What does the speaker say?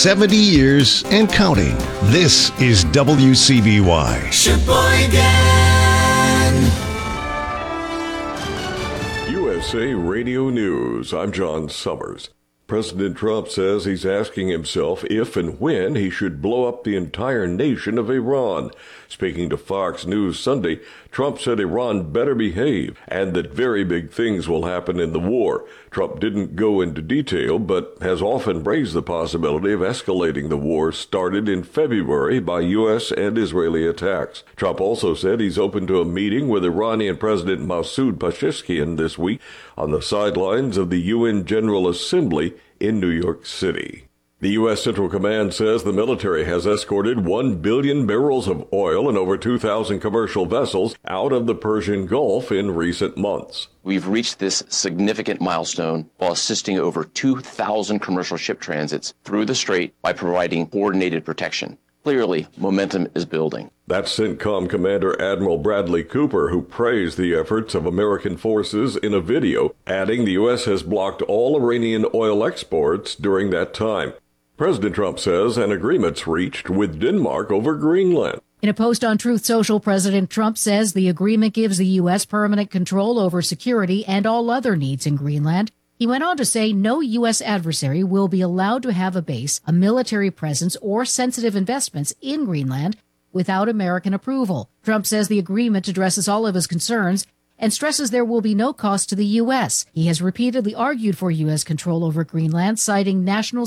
70 years and counting. This is WCBY. Sheboygan! USA Radio News. I'm John Summers. President Trump says he's asking himself if and when he should blow up the entire nation of Iran. Speaking to Fox News Sunday, Trump said Iran better behave and that very big things will happen in the war. Trump didn't go into detail, but has often raised the possibility of escalating the war started in February by U.S. and Israeli attacks. Trump also said he's open to a meeting with Iranian President Masoud Pezeshkian this week on the sidelines of the UN General Assembly in New York City. The U.S. Central Command says the military has escorted 1 billion barrels of oil and over 2,000 commercial vessels out of the Persian Gulf in recent months. We've reached this significant milestone while assisting over 2,000 commercial ship transits through the strait by providing coordinated protection. Clearly, momentum is building. That's CENTCOM Commander Admiral Bradley Cooper, who praised the efforts of American forces in a video, adding the U.S. has blocked all Iranian oil exports during that time. President Trump says an agreement's reached with Denmark over Greenland. In a post on Truth Social, President Trump says the agreement gives the U.S. permanent control over security and all other needs in Greenland. He went on to say no U.S. adversary will be allowed to have a base, a military presence, or sensitive investments in Greenland without American approval. Trump says the agreement addresses all of his concerns and stresses there will be no cost to the U.S. He has repeatedly argued for U.S. control over Greenland, citing national